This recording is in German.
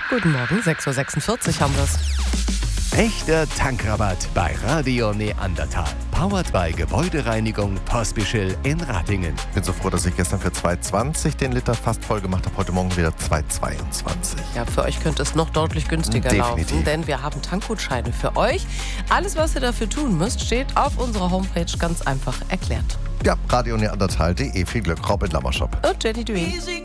Guten Morgen, 6.46 Uhr haben wir es. Echter Tankrabatt bei Radio Neandertal. Powered by Gebäudereinigung Pospischl in Ratingen. Ich bin so froh, dass ich gestern für 2,20 den Liter fast voll gemacht habe. Heute Morgen wieder 2,22. Ja, für euch könnte es noch deutlich günstiger Definitiv. laufen, denn wir haben Tankgutscheine für euch. Alles, was ihr dafür tun müsst, steht auf unserer Homepage ganz einfach erklärt. Ja, radioneandertal.de. Viel Glück, Robin Lammershop. Und Jenny Dewey.